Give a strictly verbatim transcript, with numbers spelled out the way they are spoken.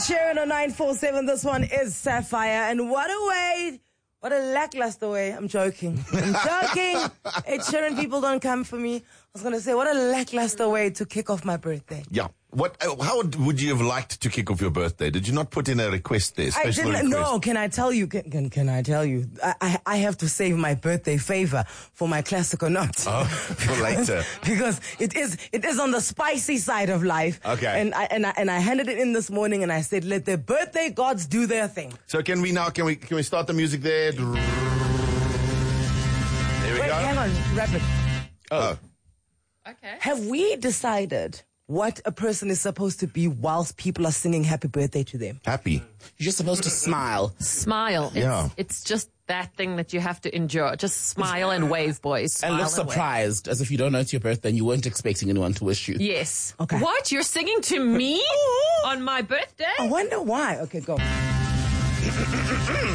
Sheeran on nine four seven. This one is Sapphire. And what a way, what a lackluster way. I'm joking. I'm joking. Ed Sheeran, people don't come for me. I was going to say, what a lackluster way to kick off my birthday. Yeah. What? Uh, how would you have liked to kick off your birthday? Did you not put in a request there? I Special didn't. request? No, can I tell you? Can can, can I tell you? I, I I have to save my birthday favor for my classic or not. Oh, for later. Because it is it is on the spicy side of life. Okay. And I and I and I handed it in this morning, and I said, let the birthday gods do their thing. So can we now? Can we? Can we start the music there? There we Wait, go. hang on, rapid. Oh. Okay. Have we decided what a person is supposed to be whilst people are singing happy birthday to them? Happy. You're just supposed to smile. Smile. It's, Yeah. it's just that thing that you have to endure. Just smile and wave, boys. Smile And look wave. surprised, as if you don't know it's your birthday and you weren't expecting anyone to wish you. Yes. Okay. What? You're singing to me on my birthday? I wonder why. Okay, go.